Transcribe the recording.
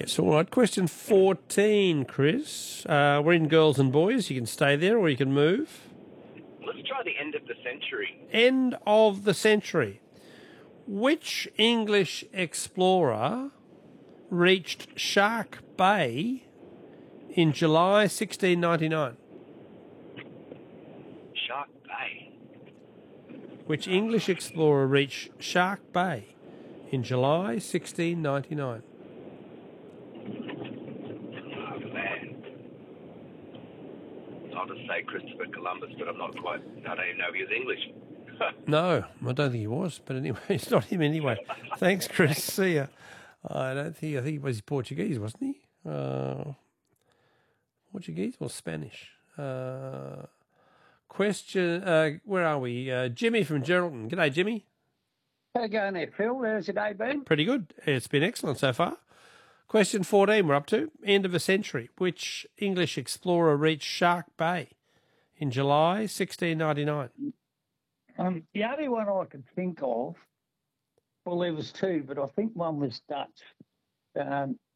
Yes, all right. Question 14, Chris. We're in girls and boys. You can stay there or you can move. Let's try the end of the century. End of the century. Which English explorer reached Shark Bay in July 1699? Shark Bay. Which English explorer reached Shark Bay in July 1699? Oh, man. I'll just say Christopher Columbus, but I don't even know if he was English. No, I don't think he was. But anyway, it's not him anyway. Thanks, Chris. See ya. I think he was Portuguese, wasn't he? Portuguese or Spanish? Question, where are we? Jimmy from Geraldton. G'day, Jimmy. How you going there, Phil? How's your day been? Pretty good. It's been excellent so far. Question 14 we're up to. End of a century. Which English explorer reached Shark Bay in July 1699? The only one I can think of, well, there was two, but I think one was Dutch.